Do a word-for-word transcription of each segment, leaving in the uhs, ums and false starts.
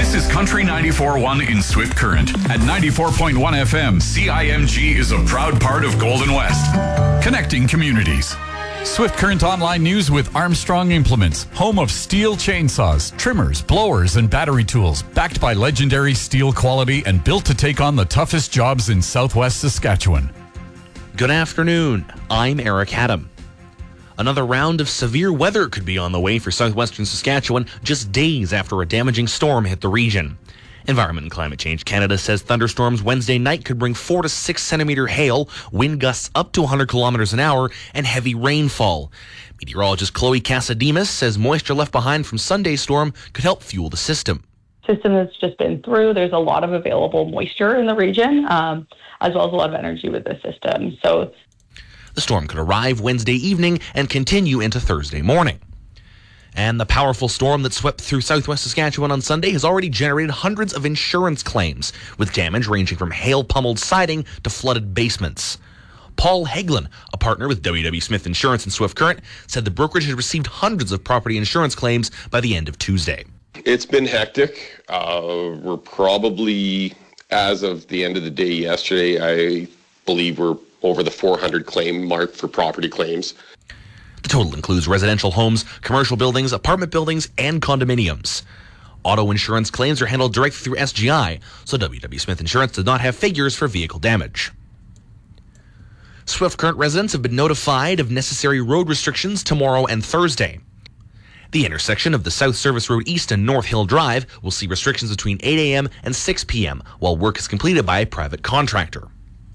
This is Country ninety-four point one in Swift Current. At ninety-four point one F M, C I M G is a proud part of Golden West, connecting communities. Swift Current Online News with Armstrong Implements, home of steel chainsaws, trimmers, blowers, and battery tools, backed by legendary steel quality and built to take on the toughest jobs in southwest Saskatchewan. Good afternoon. I'm Eric Haddam. Another round of severe weather could be on the way for southwestern Saskatchewan just days after a damaging storm hit the region. Environment and Climate Change Canada says thunderstorms Wednesday night could bring four to six centimeter hail, wind gusts up to one hundred kilometers an hour, and heavy rainfall. Meteorologist Chloe Casademas says moisture left behind from Sunday's storm could help fuel the system. System that's just been through, there's a lot of available moisture in the region, um, as well as a lot of energy with the system. So the storm could arrive Wednesday evening and continue into Thursday morning. And the powerful storm that swept through southwest Saskatchewan on Sunday has already generated hundreds of insurance claims, with damage ranging from hail-pummeled siding to flooded basements. Paul Hagelin, a partner with W W Smith Insurance in Swift Current, said the brokerage had received hundreds of property insurance claims by the end of Tuesday. It's been hectic. Uh, we're probably, as of the end of the day yesterday, I believe we're over the four hundred claim mark for property claims. The total includes residential homes, commercial buildings, apartment buildings, and condominiums. Auto insurance claims are handled directly through S G I, so W W Smith Insurance does not have figures for vehicle damage. Swift Current residents have been notified of necessary road restrictions tomorrow and Thursday. The intersection of the South Service Road East and North Hill Drive will see restrictions between eight a.m. and six p.m. while work is completed by a private contractor.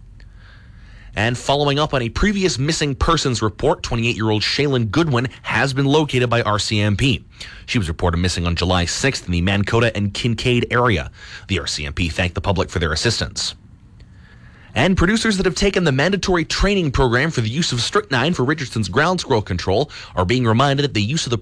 And following up on a previous missing persons report, twenty-eight-year-old Shaylin Goodwin has been located by R C M P. She was reported missing on July sixth in the Mankota and Kincaid area. The R C M P thanked the public for their assistance. And producers that have taken the mandatory training program for the use of strychnine for Richardson's ground squirrel control are being reminded that the use of the